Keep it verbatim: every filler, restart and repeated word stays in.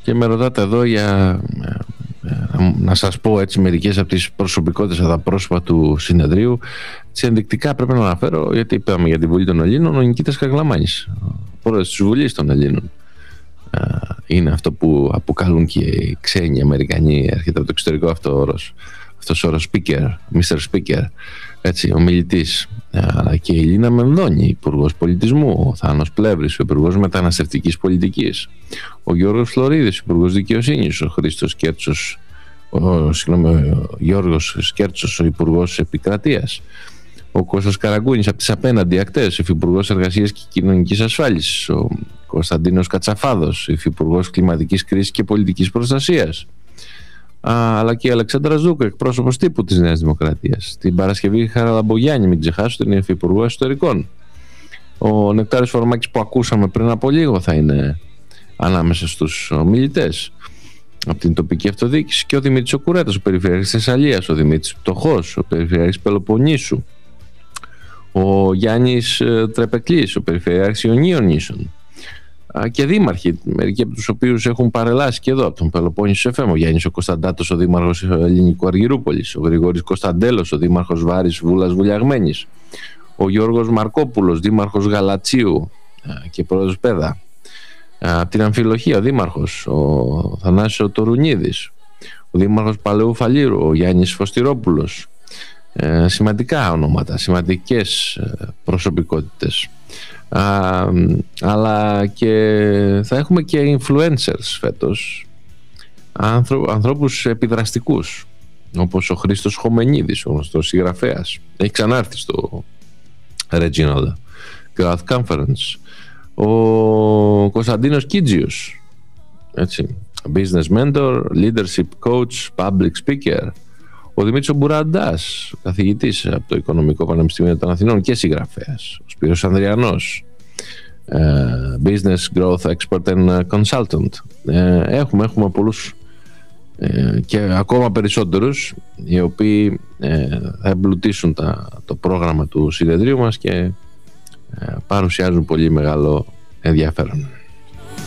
και με ρωτάτε εδώ για να σας πω έτσι μερικές από τις προσωπικότητες από τα πρόσωπα του συνεδρίου. Σε ενδεικτικά πρέπει να αναφέρω, γιατί είπαμε για τη Βουλή των Ελλήνων, ο Νικήτας Καγλαμάνης, ο πρόεδρος της Βουλής των Ελλήνων. Είναι αυτό που αποκαλούν και οι ξένοι Αμερικανοί, έρχεται από το εξωτερικό αυτό ο όρος, αυτός ο όρος speaker, μίστερ Speaker, έτσι, ο μιλητής. Αλλά και η Λίνα Μενδώνη, υπουργός πολιτισμού, ο Θάνος Πλεύρης, ο υπουργός μεταναστευτικής πολιτικής, ο Γιώργος Φλωρίδης, υπουργός δικαιοσύνης, ο Χρήστος Κέρτσος, ο, συγγνώμη, ο Γιώργος Σκέρτσος, ο υπουργός επικρατείας, ο Κώστας Καραγκούνης από τις απέναντι ακτές, υφυπουργός εργασίας και κοινωνικής ασφάλισης, ο Κωνσταντίνος Κατσαφάδος, υφυπουργός κλιματικής κρίσης και πολιτικής προστασίας, Α, αλλά και η Αλεξάνδρα Ζούκα, εκπρόσωπος τύπου της Νέας Δημοκρατίας. Την Παρασκευή Χαραλαμπογιάννη, μην ξεχάσω, την υφυπουργό εσωτερικών. Ο Νεκτάριος Φορμάκης που ακούσαμε πριν από λίγο θα είναι ανάμεσα στους ομιλητές από την τοπική αυτοδιοίκηση, και ο Δημήτρης ο Κουρέτας, ο Περιφερειάρχης Θεσσαλίας, ο Δημήτρης Πτωχός, ο Περιφερειάρχης Πελοποννήσου, ο Γιάννης Τρεπεκλής, ο Περιφερειάρχης Ιωνίων Νήσων, και δήμαρχοι, μερικοί από τους οποίους έχουν παρελάσει και εδώ από τον Πελοπόννησο εφ εμ, ο Γιάννης ο Κωνσταντάτος, ο δήμαρχος Ελληνικού Αργυρούπολης, ο Γρηγόρης Κωνσταντέλος, ο δήμαρχος Βάρης Βούλας Βουλιαγμένης, ο Γιώργος Μαρκόπουλος, δήμαρχος Γαλατσίου και πρόεδρος Πέδα. Από την Αμφιλοχία ο δήμαρχος, ο Θανάσης Τορουνίδης, ο δήμαρχος Παλαιού Φαλήρου, ο Γιάννης Φωστηρόπουλος. Ε, σημαντικά ονόματα, σημαντικές προσωπικότητες. Α, αλλά και θα έχουμε και influencers φέτος, άνθρω, ανθρώπους επιδραστικούς, όπως ο Χρήστος Χομενίδης, ο γνωστός συγγραφέας, έχει ξανάρθει στο Regional Growth Conference, ο Κωνσταντίνος Κίτζιος, έτσι, business mentor, leadership coach, public speaker, ο Δημήτρης Μπουραντάς, καθηγητής από το Οικονομικό Πανεπιστήμιο των Αθηνών και συγγραφέας, ο Σπύρος Ανδριανός, business growth expert and consultant. Έχουμε, έχουμε πολλούς και ακόμα περισσότερους, οι οποίοι θα εμπλουτίσουν τα, το πρόγραμμα του συνεδρίου μας και παρουσιάζουν πολύ μεγάλο ενδιαφέρον.